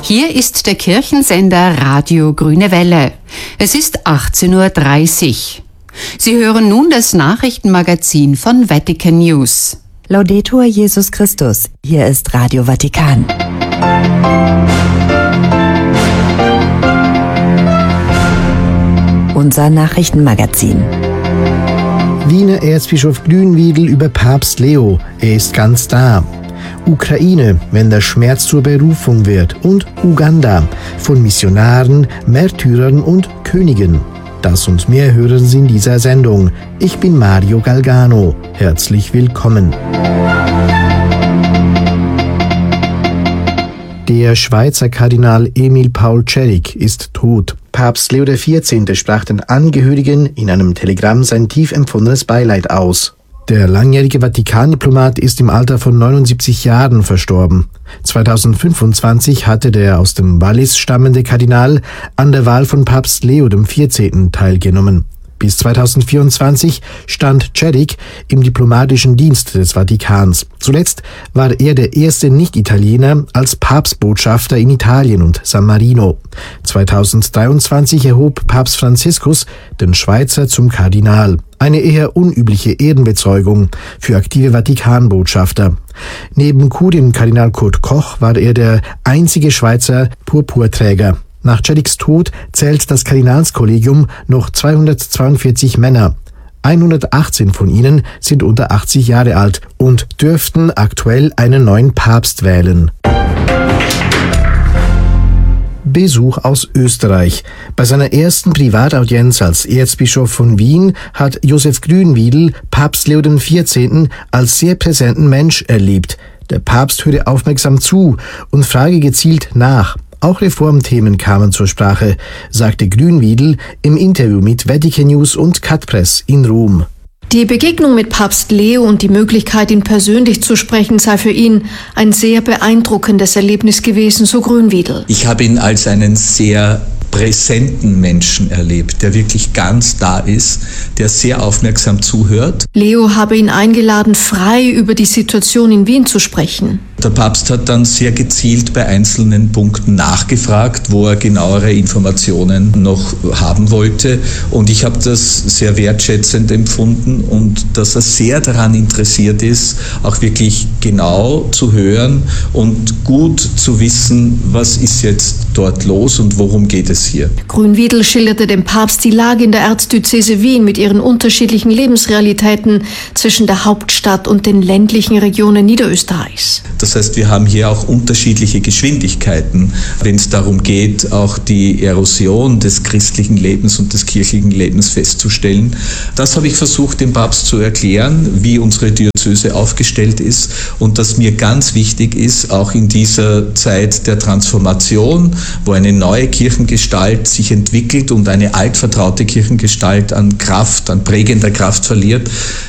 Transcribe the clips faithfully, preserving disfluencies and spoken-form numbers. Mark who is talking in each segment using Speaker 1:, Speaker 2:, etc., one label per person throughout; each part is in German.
Speaker 1: Hier ist der Kirchensender Radio Grüne Welle. Es ist achtzehn Uhr dreißig. Sie hören nun das Nachrichtenmagazin von Vatican News.
Speaker 2: Laudetur Jesus Christus. Hier ist Radio Vatikan. Unser Nachrichtenmagazin.
Speaker 3: Wiener Erzbischof Grünwiedel über Papst Leo. Er ist ganz da. Ukraine, wenn der Schmerz zur Berufung wird. Und Uganda, von Missionaren, Märtyrern und Königen. Das und mehr hören Sie in dieser Sendung. Ich bin Mario Galgano. Herzlich willkommen. Der Schweizer Kardinal Emil Paul Cerik ist tot. Papst Leo der vierzehnte sprach den Angehörigen in einem Telegramm sein tief empfundenes Beileid aus. Der langjährige Vatikandiplomat ist im Alter von neunundsiebzig Jahren verstorben. zweitausendfünfundzwanzig hatte der aus dem Wallis stammende Kardinal an der Wahl von Papst Leo dem vierzehnten teilgenommen. Bis zweitausendvierundzwanzig stand Cerik im diplomatischen Dienst des Vatikans. Zuletzt war er der erste Nicht-Italiener als Papstbotschafter in Italien und San Marino. zweitausenddreiundzwanzig erhob Papst Franziskus den Schweizer zum Kardinal. Eine eher unübliche Ehrenbezeugung für aktive Vatikanbotschafter. Neben Kurienkardinal Kurt Koch war er der einzige Schweizer Purpurträger. Nach Ceriks Tod zählt das Kardinalskollegium noch zweihundertzweiundvierzig Männer. hundertachtzehn von ihnen sind unter achtzig Jahre alt und dürften aktuell einen neuen Papst wählen. Besuch aus Österreich. Bei seiner ersten Privataudienz als Erzbischof von Wien hat Josef Grünwiedel Papst Leo den vierzehnten als sehr präsenten Mensch erlebt. Der Papst höre aufmerksam zu und frage gezielt nach. Auch Reformthemen kamen zur Sprache, sagte Grünwiedel im Interview mit Vatican News und Cutpress in Rom.
Speaker 4: Die Begegnung mit Papst Leo und die Möglichkeit, ihn persönlich zu sprechen, sei für ihn ein sehr beeindruckendes Erlebnis gewesen, so Grünwiedel.
Speaker 5: Ich habe ihn als einen sehr präsenten Menschen erlebt, der wirklich ganz da ist, der sehr aufmerksam zuhört.
Speaker 4: Leo habe ihn eingeladen, frei über die Situation in Wien zu sprechen.
Speaker 5: Der Papst hat dann sehr gezielt bei einzelnen Punkten nachgefragt, wo er genauere Informationen noch haben wollte. Und ich habe das sehr wertschätzend empfunden und dass er sehr daran interessiert ist, auch wirklich genau zu hören und gut zu wissen, was ist jetzt dort los und worum geht es hier.
Speaker 4: Grünwiedel schilderte dem Papst die Lage in der Erzdiözese Wien mit ihren unterschiedlichen Lebensrealitäten zwischen der Hauptstadt und den ländlichen Regionen Niederösterreichs.
Speaker 5: Das heißt, wir haben hier auch unterschiedliche Geschwindigkeiten, wenn es darum geht, auch die Erosion des christlichen Lebens und des kirchlichen Lebens festzustellen. Das habe ich versucht, dem Papst zu erklären, wie unsere Diözese aufgestellt ist und dass mir ganz wichtig ist, auch in dieser Zeit der Transformation, wo eine neue Kirchengestalt sich entwickelt und eine altvertraute Kirchengestalt an Kraft, an prägender Kraft verliert,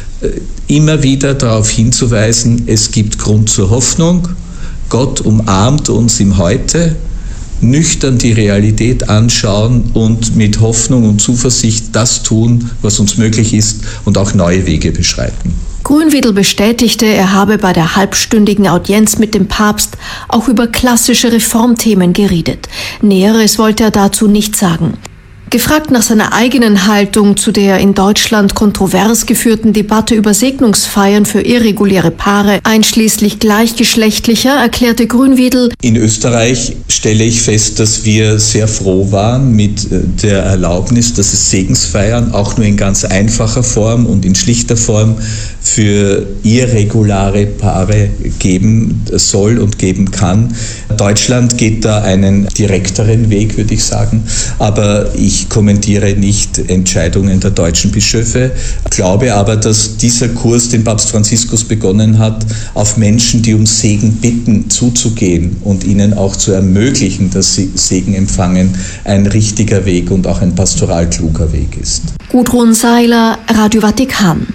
Speaker 5: immer wieder darauf hinzuweisen, es gibt Grund zur Hoffnung, Gott umarmt uns im Heute, nüchtern die Realität anschauen und mit Hoffnung und Zuversicht das tun, was uns möglich ist und auch neue Wege beschreiten.
Speaker 4: Grünwiedel bestätigte, er habe bei der halbstündigen Audienz mit dem Papst auch über klassische Reformthemen geredet. Näheres wollte er dazu nicht sagen. Gefragt nach seiner eigenen Haltung zu der in Deutschland kontrovers geführten Debatte über Segnungsfeiern für irreguläre Paare, einschließlich gleichgeschlechtlicher, erklärte Grünwiedel:
Speaker 5: In Österreich stelle ich fest, dass wir sehr froh waren mit der Erlaubnis, dass es Segensfeiern auch nur in ganz einfacher Form und in schlichter Form für irregulare Paare geben soll und geben kann. Deutschland geht da einen direkteren Weg, würde ich sagen, aber ich Ich kommentiere nicht Entscheidungen der deutschen Bischöfe, glaube aber, dass dieser Kurs, den Papst Franziskus begonnen hat, auf Menschen, die um Segen bitten, zuzugehen und ihnen auch zu ermöglichen, dass sie Segen empfangen, ein richtiger Weg und auch ein pastoral kluger Weg ist.
Speaker 4: Gudrun Seiler, Radio Vatikan.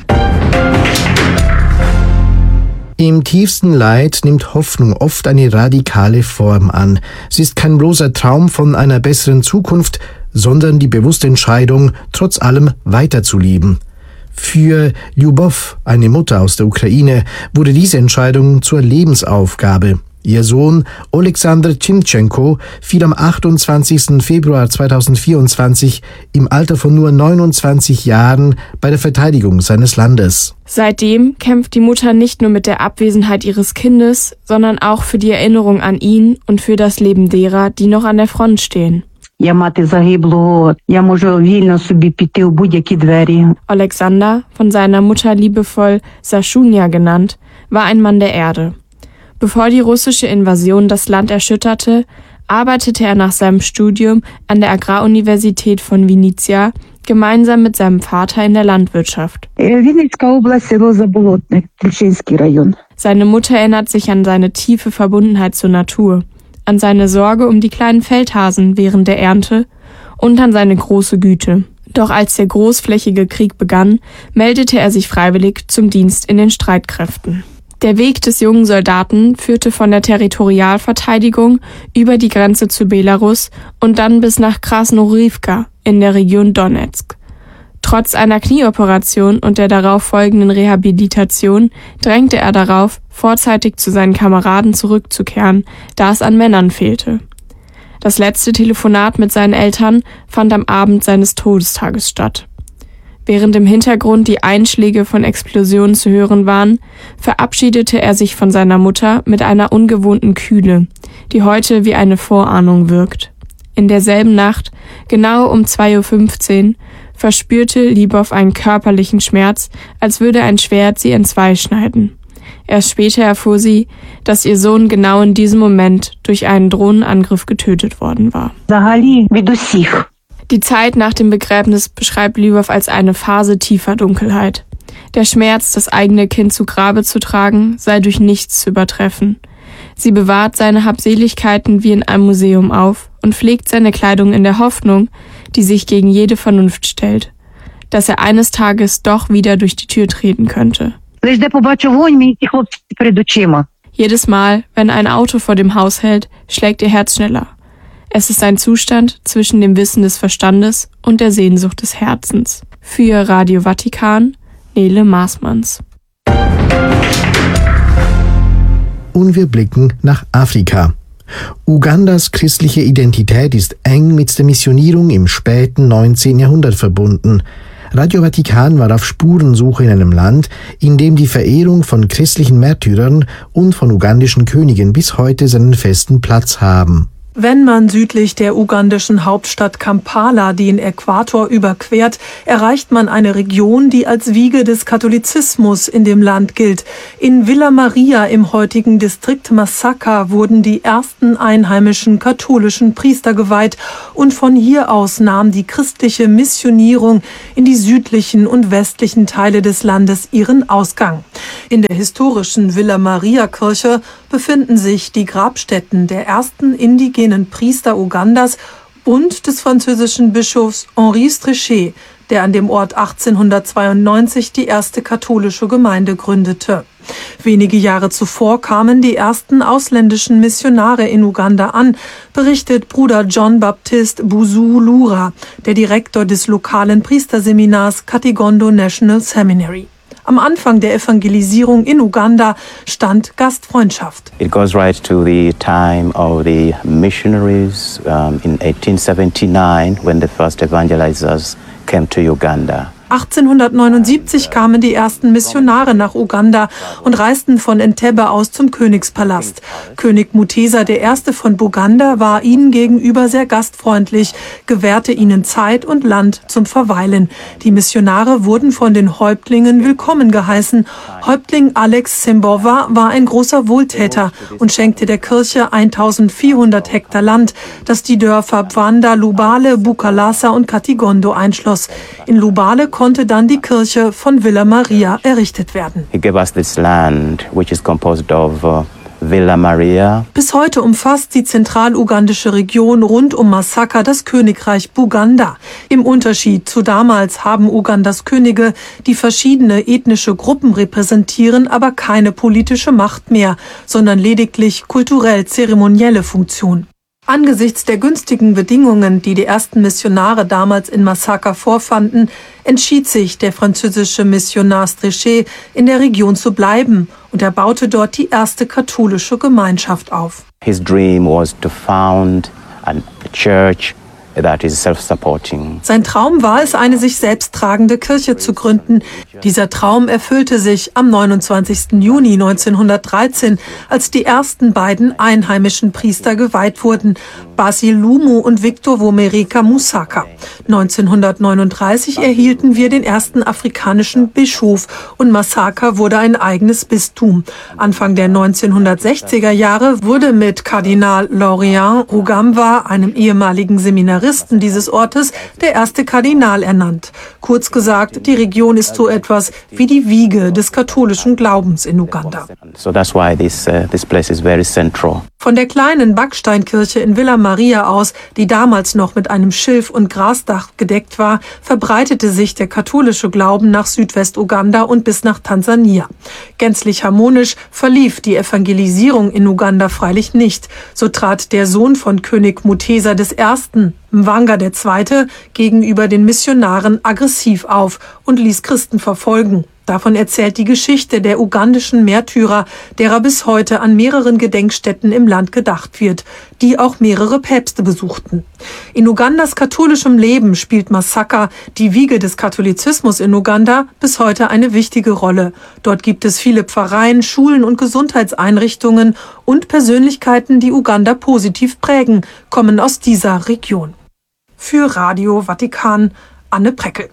Speaker 3: Im tiefsten Leid nimmt Hoffnung oft eine radikale Form an. Sie ist kein bloßer Traum von einer besseren Zukunft, sondern die bewusste Entscheidung, trotz allem weiterzuleben. Für Lyubov, eine Mutter aus der Ukraine, wurde diese Entscheidung zur Lebensaufgabe. Ihr Sohn Oleksandr Timtschenko fiel am achtundzwanzigsten Februar zweitausendvierundzwanzig im Alter von nur neunundzwanzig Jahren bei der Verteidigung seines Landes.
Speaker 6: Seitdem kämpft die Mutter nicht nur mit der Abwesenheit ihres Kindes, sondern auch für die Erinnerung an ihn und für das Leben derer, die noch an der Front stehen. Oleksandr, von seiner Mutter liebevoll Saschunia genannt, war ein Mann der Erde. Bevor die russische Invasion das Land erschütterte, arbeitete er nach seinem Studium an der Agraruniversität von Vinnytsia gemeinsam mit seinem Vater in der Landwirtschaft. Seine Mutter erinnert sich an seine tiefe Verbundenheit zur Natur, an seine Sorge um die kleinen Feldhasen während der Ernte und an seine große Güte. Doch als der großflächige Krieg begann, meldete er sich freiwillig zum Dienst in den Streitkräften. Der Weg des jungen Soldaten führte von der Territorialverteidigung über die Grenze zu Belarus und dann bis nach Krasnohorivka in der Region Donetsk. Trotz einer Knieoperation und der darauf folgenden Rehabilitation drängte er darauf, vorzeitig zu seinen Kameraden zurückzukehren, da es an Männern fehlte. Das letzte Telefonat mit seinen Eltern fand am Abend seines Todestages statt. Während im Hintergrund die Einschläge von Explosionen zu hören waren, verabschiedete er sich von seiner Mutter mit einer ungewohnten Kühle, die heute wie eine Vorahnung wirkt. In derselben Nacht, genau um zwei Uhr fünfzehn, verspürte Lebow einen körperlichen Schmerz, als würde ein Schwert sie entzwei schneiden. Erst später erfuhr sie, dass ihr Sohn genau in diesem Moment durch einen Drohnenangriff getötet worden war. Die Zeit nach dem Begräbnis beschreibt Lebow als eine Phase tiefer Dunkelheit. Der Schmerz, das eigene Kind zu Grabe zu tragen, sei durch nichts zu übertreffen. Sie bewahrt seine Habseligkeiten wie in einem Museum auf und pflegt seine Kleidung in der Hoffnung, die sich gegen jede Vernunft stellt, dass er eines Tages doch wieder durch die Tür treten könnte. Jedes Mal, wenn ein Auto vor dem Haus hält, schlägt ihr Herz schneller. Es ist ein Zustand zwischen dem Wissen des Verstandes und der Sehnsucht des Herzens. Für Radio Vatikan, Nele Maasmanns.
Speaker 3: Und wir blicken nach Afrika. Ugandas christliche Identität ist eng mit der Missionierung im späten neunzehnten Jahrhundert verbunden. Radio Vatikan war auf Spurensuche in einem Land, in dem die Verehrung von christlichen Märtyrern und von ugandischen Königen bis heute seinen festen Platz haben.
Speaker 7: Wenn man südlich der ugandischen Hauptstadt Kampala den Äquator überquert, erreicht man eine Region, die als Wiege des Katholizismus in dem Land gilt. In Villa Maria im heutigen Distrikt Masaka wurden die ersten einheimischen katholischen Priester geweiht und von hier aus nahm die christliche Missionierung in die südlichen und westlichen Teile des Landes ihren Ausgang. In der historischen Villa Maria Kirche befinden sich die Grabstätten der ersten indigenen Priester Ugandas und des französischen Bischofs Henri Strichet, der an dem Ort achtzehnhundertzweiundneunzig die erste katholische Gemeinde gründete. Wenige Jahre zuvor kamen die ersten ausländischen Missionare in Uganda an, berichtet Bruder John Baptist Buzulura, der Direktor des lokalen Priesterseminars Katigondo National Seminary. Am Anfang der Evangelisierung in Uganda stand Gastfreundschaft.
Speaker 8: It goes right to the time of the missionaries um, in eighteen seventy-nine when the first evangelizers came to Uganda.
Speaker 7: achtzehnhundertneunundsiebzig kamen die ersten Missionare nach Uganda und reisten von Entebbe aus zum Königspalast. König Mutesa der Erste von Buganda war ihnen gegenüber sehr gastfreundlich, gewährte ihnen Zeit und Land zum Verweilen. Die Missionare wurden von den Häuptlingen willkommen geheißen. Häuptling Alex Sembova war ein großer Wohltäter und schenkte der Kirche eintausendvierhundert Hektar Land, das die Dörfer Bwanda, Lubale, Bukalasa und Katigondo einschloss. In Lubale konnte dann die Kirche von Villa Maria errichtet werden.
Speaker 8: He gave us this land, which is composed of uh, Villa Maria.
Speaker 7: Bis heute umfasst die zentralugandische Region rund um Masaka das Königreich Buganda. Im Unterschied zu damals haben Ugandas Könige, die verschiedene ethnische Gruppen repräsentieren, aber keine politische Macht mehr, sondern lediglich kulturell-zeremonielle Funktion. Angesichts der günstigen Bedingungen, die die ersten Missionare damals in Masaka vorfanden, entschied sich der französische Missionar Strichet, in der Region zu bleiben, und er baute dort die erste katholische Gemeinschaft auf.
Speaker 8: His dream was to found a church that is self-supporting.
Speaker 7: Sein Traum war es, eine sich selbst tragende Kirche zu gründen. Dieser Traum erfüllte sich am neunundzwanzigsten Juni neunzehnhundertdreizehn, als die ersten beiden einheimischen Priester geweiht wurden, Basil Lumu und Victor Womerika Musaka. neunzehnhundertneununddreißig erhielten wir den ersten afrikanischen Bischof und Masaka wurde ein eigenes Bistum. Anfang der neunzehnhundertsechziger Jahre wurde mit Kardinal Laurent Rugambwa, einem ehemaligen Seminaristen dieses Ortes, der erste Kardinal ernannt. Kurz gesagt, die Region ist so etwas wie die Wiege des katholischen Glaubens in Uganda.
Speaker 8: So that's why this, uh, this place is very central.
Speaker 7: Von der kleinen Backsteinkirche in Villa Maria aus, die damals noch mit einem Schilf- und Grasdach gedeckt war, verbreitete sich der katholische Glauben nach Südwest-Uganda und bis nach Tansania. Gänzlich harmonisch verlief die Evangelisierung in Uganda freilich nicht. So trat der Sohn von König Mutesa der Erste., Mwanga der Zweite., gegenüber den Missionaren aggressiv auf und ließ Christen verfolgen. Davon erzählt die Geschichte der ugandischen Märtyrer, derer bis heute an mehreren Gedenkstätten im Land gedacht wird, die auch mehrere Päpste besuchten. In Ugandas katholischem Leben spielt Masaka, die Wiege des Katholizismus in Uganda, bis heute eine wichtige Rolle. Dort gibt es viele Pfarreien, Schulen und Gesundheitseinrichtungen und Persönlichkeiten, die Uganda positiv prägen, kommen aus dieser Region. Für Radio Vatikan, Anne Preckel.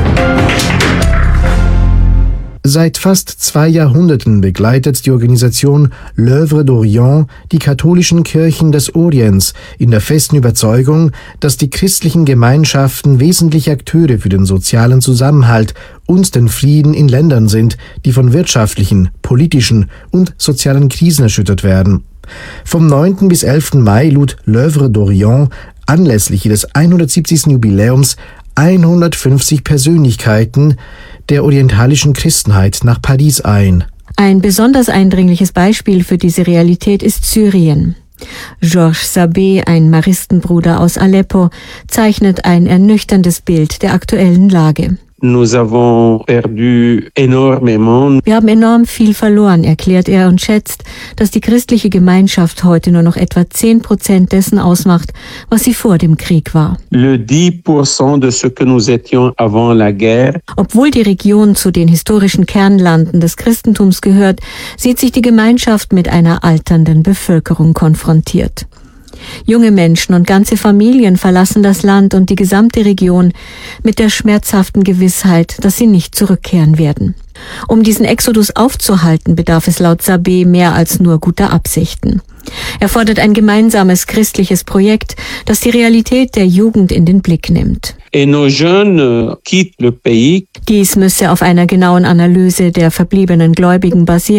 Speaker 3: Seit fast zwei Jahrhunderten begleitet die Organisation L'Œuvre d'Orient die katholischen Kirchen des Orients in der festen Überzeugung, dass die christlichen Gemeinschaften wesentliche Akteure für den sozialen Zusammenhalt und den Frieden in Ländern sind, die von wirtschaftlichen, politischen und sozialen Krisen erschüttert werden. Vom neunten bis elften Mai lud L'Œuvre d'Orient anlässlich ihres hundertsiebzigsten Jubiläums hundertfünfzig Persönlichkeiten der orientalischen Christenheit nach Paris ein.
Speaker 9: Ein besonders eindringliches Beispiel für diese Realität ist Syrien. Georges Sabé, ein Maristenbruder aus Aleppo, zeichnet ein ernüchterndes Bild der aktuellen Lage.
Speaker 10: Nous avons perdu énormément.
Speaker 9: Wir haben enorm viel verloren, erklärt er und schätzt, dass die christliche Gemeinschaft heute nur noch etwa zehn Prozent dessen ausmacht, was sie vor dem Krieg war.
Speaker 10: Le dix pour cent de ce que nous étions avant la guerre.
Speaker 9: Obwohl die Region zu den historischen Kernlanden des Christentums gehört, sieht sich die Gemeinschaft mit einer alternden Bevölkerung konfrontiert. Junge Menschen und ganze Familien verlassen das Land und die gesamte Region mit der schmerzhaften Gewissheit, dass sie nicht zurückkehren werden. Um diesen Exodus aufzuhalten, bedarf es laut Sabé mehr als nur guter Absichten. Er fordert ein gemeinsames christliches Projekt, das die Realität der Jugend in den Blick nimmt.
Speaker 10: Et nos jeunes quittent le pays.
Speaker 9: Dies müsse auf einer genauen Analyse der verbliebenen Gläubigen basieren.